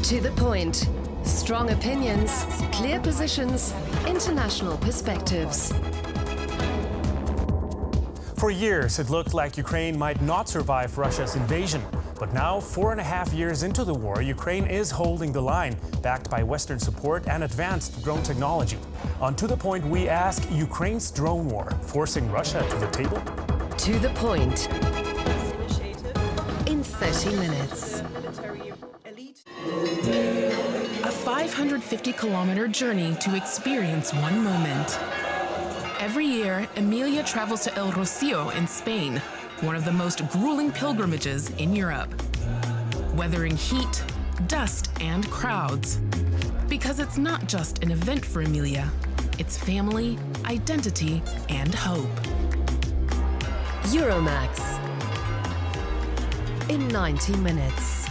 To the point. Strong opinions, clear positions, international perspectives. For years, it looked like Ukraine might not survive Russia's invasion. But now, 4.5 years into the war, Ukraine is holding the line, backed by Western support and advanced drone technology. On To the Point, we ask, Ukraine's drone war forcing Russia to the table? To the point. In 30 minutes. A 550-kilometer journey to experience one moment. Every year, Emilia travels to El Rocío in Spain, one of the most grueling pilgrimages in Europe. Weathering heat, dust, and crowds. Because it's not just an event for Emilia, it's family, identity, and hope. Euromax. In 90 minutes.